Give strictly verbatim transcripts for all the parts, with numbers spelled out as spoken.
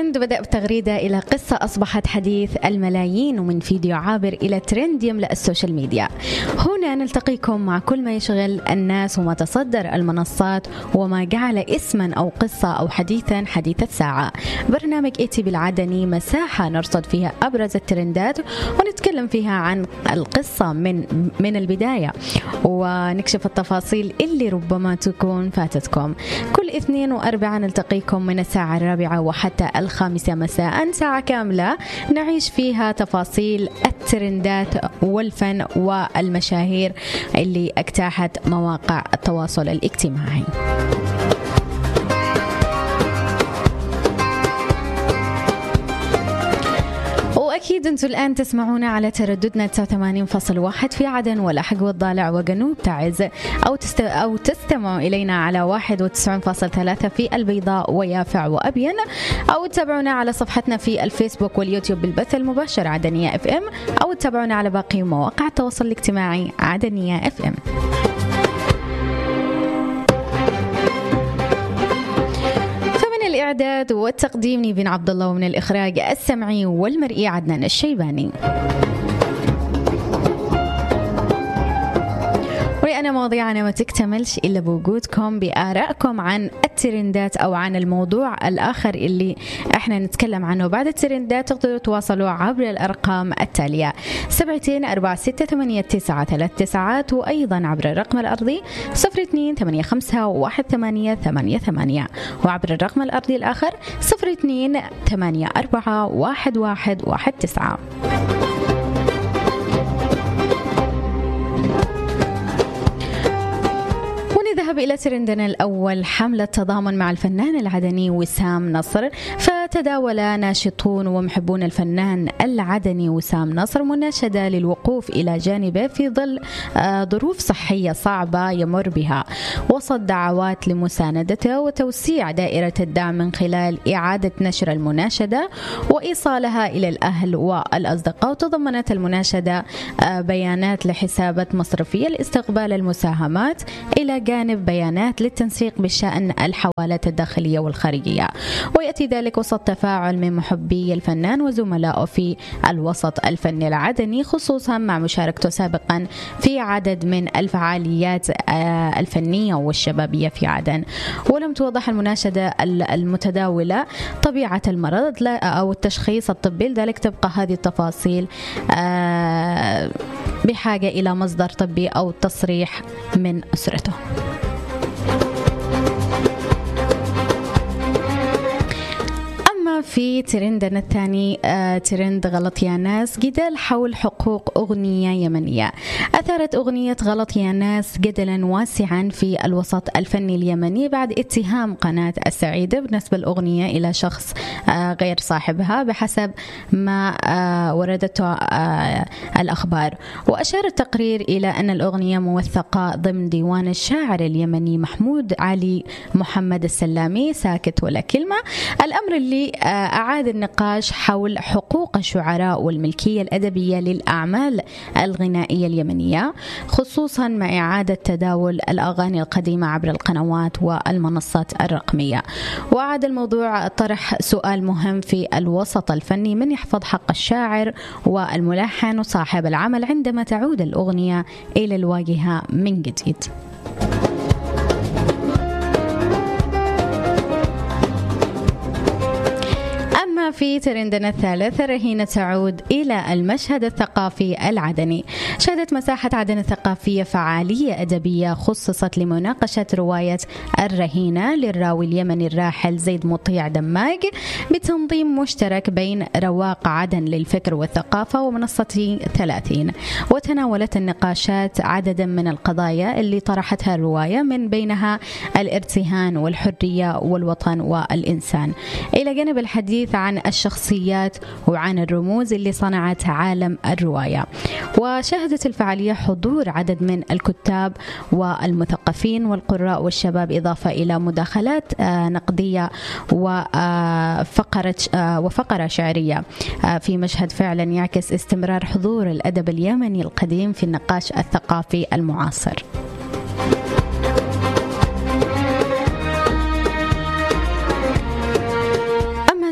الترند بدأ بتغريدة إلى قصة أصبحت حديث الملايين، ومن فيديو عابر إلى ترند يملأ السوشيال ميديا. هنا نلتقيكم مع كل ما يشغل الناس وما تصدر المنصات وما جعل اسما أو قصة أو حديثا حديث الساعة. برنامج إيتي بالعدني مساحة نرصد فيها أبرز الترندات ونتكلم فيها عن القصة من من البداية ونكشف التفاصيل اللي ربما تكون فاتتكم. كل اثنين وأربعة نلتقيكم من الساعة الرابعة وحتى الخامسة مساء، ساعة كاملة نعيش فيها تفاصيل الترندات والفن والمشاهير اللي اجتاحت مواقع التواصل الاجتماعي. أكيد أنتم الآن تسمعونا على ترددنا تسعة وثمانين فاصلة واحد في عدن والأحق والضالع وجنوب تعز، أو تست... أو تستمعوا إلينا على واحد وتسعين فاصلة ثلاثة في البيضاء ويافع وأبين، أو تتابعونا على صفحتنا في الفيسبوك واليوتيوب بالبث المباشر عدنية اف ام، أو تتابعونا على باقي مواقع التواصل الاجتماعي عدنية اف ام. الإعداد والتقديم نيفين عبد الله، ومن الإخراج السمعي والمرئي عدنان الشيباني. وأنا مواضيعنا ما تكتملش إلا بوجودكم بآرائكم عن الترندات أو عن الموضوع الآخر اللي إحنا نتكلم عنه. بعد الترندات تقدروا تواصلوا عبر الأرقام التالية سبعتين أربعة ستة ثمانية تسعة ثلاث تسعات، وأيضا عبر الرقم الأرضي صفر اثنين ثمانية خمسة واحد ثمانية ثمانية ثمانية، وعبر الرقم الأرضي الآخر صفر اثنين ثمانية أربعة واحد واحد واحد تسعة. نذهب إلى ترندنا الأول. حملة تضامن مع الفنان العدني وسام نصر. فتداول ناشطون ومحبون الفنان العدني وسام نصر مناشدة للوقوف إلى جانبه في ظل ظروف صحية صعبة يمر بها، وسط دعوات لمساندته وتوسيع دائرة الدعم من خلال إعادة نشر المناشدة وإيصالها إلى الأهل والأصدقاء. وتضمنت المناشدة بيانات لحسابات مصرفية لاستقبال المساهمات إلى جانب بيانات للتنسيق بشأن الحوالات الداخلية والخارجية. ويأتي ذلك وسط تفاعل من محبي الفنان وزملائه في الوسط الفني العدني، خصوصا مع مشاركته سابقا في عدد من الفعاليات الفنية والشبابية في عدن. ولم توضح المناشدة المتداولة طبيعة المرض أو التشخيص الطبي، لذلك تبقى هذه التفاصيل بحاجة إلى مصدر طبي أو تصريح من أسرته. في ترندنا الثاني آه ترند غلط يا ناس، جدال حول حقوق أغنية يمنية. أثارت أغنية غلط يا ناس جدلا واسعا في الوسط الفني اليمني بعد اتهام قناة السعيدة بنسب الأغنية إلى شخص آه غير صاحبها بحسب ما آه وردته آه الأخبار. وأشار التقرير إلى أن الأغنية موثقة ضمن ديوان الشاعر اليمني محمود علي محمد السلامي ساكت ولا كلمة، الأمر اللي أعاد النقاش حول حقوق الشعراء والملكية الأدبية للأعمال الغنائية اليمنية، خصوصا مع إعادة تداول الأغاني القديمة عبر القنوات والمنصات الرقمية. وعاد الموضوع طرح سؤال مهم في الوسط الفني: من يحفظ حق الشاعر والملحن وصاحب العمل عندما تعود الأغنية إلى الواجهة من جديد؟ في ترندنا الثالث، الرهينة تعود إلى المشهد الثقافي العدني. شهدت مساحة عدن الثقافية فعالية أدبية خصصت لمناقشة رواية الرهينة للراوي اليمني الراحل زيد مطيع دماغ بتنظيم مشترك بين رواق عدن للفكر والثقافة ومنصة ثلاثين. وتناولت النقاشات عددا من القضايا اللي طرحتها الرواية، من بينها الارتهان والحرية والوطن والإنسان، إلى جانب الحديث عن الشخصيات وعن الرموز اللي صنعت عالم الرواية. وشهدت الفعالية حضور عدد من الكتاب والمثقفين والقراء والشباب، إضافة إلى مداخلات نقدية وفقرة وفقرة شعرية في مشهد فعلا يعكس استمرار حضور الأدب اليمني القديم في النقاش الثقافي المعاصر.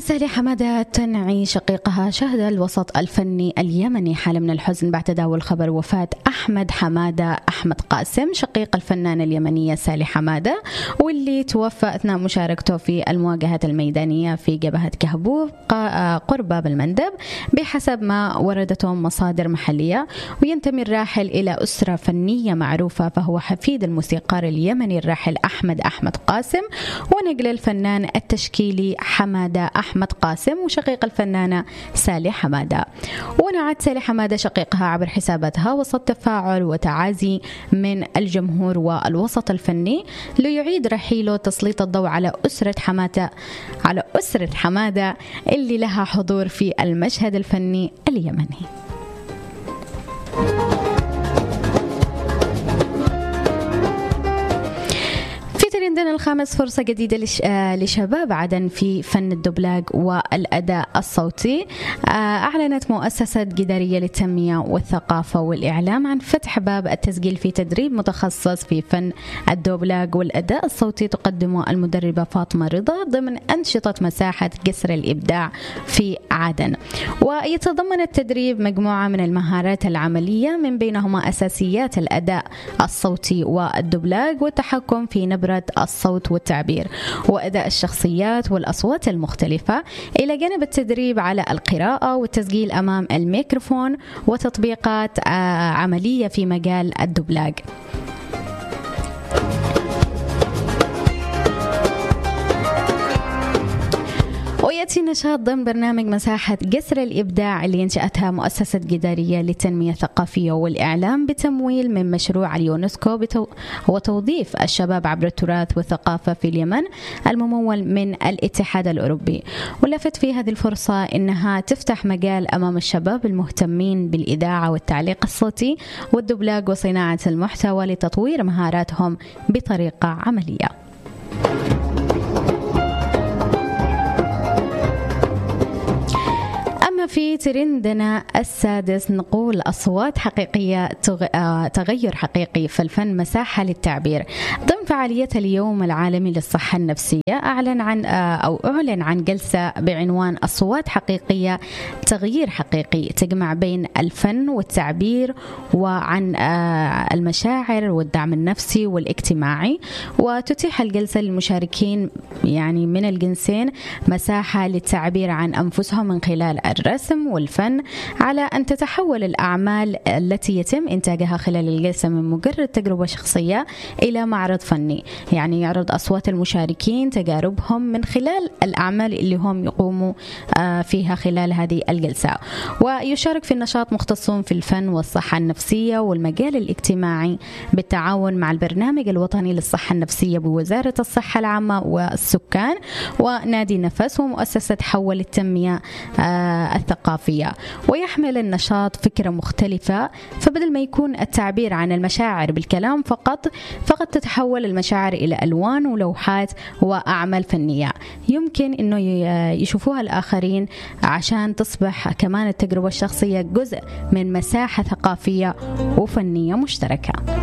سالي حمادة تنعي شقيقها شهد الوسط الفني اليمني حالة من الحزن بعد تداول خبر وفاة أحمد حمادة أحمد قاسم شقيق الفنانة اليمنية سالي حمادة، واللي توفى أثناء مشاركته في المواجهات الميدانية في جبهة كهبوب قرب باب المندب بحسب ما وردته مصادر محلية. وينتمي الراحل إلى أسرة فنية معروفة، فهو حفيد الموسيقار اليمني الراحل أحمد أحمد قاسم، ونقل الفنان التشكيلي حمادة أحمد قاسم وشقيق الفنانة سالي حمادة. ونعت سالي حمادة شقيقها عبر حساباتها وسط تفاعل وتعازي من الجمهور والوسط الفني ليعيد رحيله تسليط الضوء على أسرة حمادة على أسرة حمادة اللي لها حضور في المشهد الفني اليمني. عندنا الخامس فرصة جديدة لشباب عدن في فن الدبلاج والأداء الصوتي. أعلنت مؤسسة جدارية للتنمية والثقافة والإعلام عن فتح باب التسجيل في تدريب متخصص في فن الدبلاج والأداء الصوتي تقدمه المدربة فاطمة رضا ضمن أنشطة مساحة جسر الإبداع في عدن. ويتضمن التدريب مجموعة من المهارات العملية من بينهما أساسيات الأداء الصوتي والدبلاج والتحكم في نبرة الصوت والتعبير وأداء الشخصيات والأصوات المختلفة، إلى جانب التدريب على القراءة والتسجيل أمام الميكروفون وتطبيقات عملية في مجال الدبلاج. ويأتي النشاط ضمن برنامج مساحة جسر الإبداع اللي انشأتها مؤسسة جدارية للتنمية الثقافية والإعلام بتمويل من مشروع اليونسكو بتو... وتوظيف الشباب عبر التراث والثقافة في اليمن الممول من الاتحاد الأوروبي. ولفت في هذه الفرصة إنها تفتح مجال أمام الشباب المهتمين بالإذاعة والتعليق الصوتي والدبلاج وصناعة المحتوى لتطوير مهاراتهم بطريقة عملية. في ترندنا السادس نقول أصوات حقيقية تغير حقيقي في الفن مساحة للتعبير. ضمن فعالية اليوم العالمي للصحة النفسية أعلن عن أو أعلن عن جلسة بعنوان أصوات حقيقية تغيير حقيقي تجمع بين الفن والتعبير وعن المشاعر والدعم النفسي والاجتماعي، وتتيح الجلسة للمشاركين يعني من الجنسين مساحة للتعبير عن أنفسهم من خلال الرسم والفن، على أن تتحول الأعمال التي يتم إنتاجها خلال الجلسة من مجرد تجربة شخصية إلى معرض فني، يعني يعرض أصوات المشاركين تجاربهم من خلال الأعمال اللي هم يقوموا فيها خلال هذه الجلسة. ويشارك في النشاط مختصون في الفن والصحة النفسية والمجال الاجتماعي بالتعاون مع البرنامج الوطني للصحة النفسية بوزارة الصحة العامة والسكان ونادي نفس ومؤسسة حول التنمية الثقافية. ويحمل النشاط فكرة مختلفة، فبدل ما يكون التعبير عن المشاعر بالكلام فقط فقد تتحول المشاعر إلى ألوان ولوحات وأعمال فنية يمكن أنه يشوفوها الآخرين عشان تصبح كمان التجربة الشخصية جزء من مساحة ثقافية وفنية مشتركة.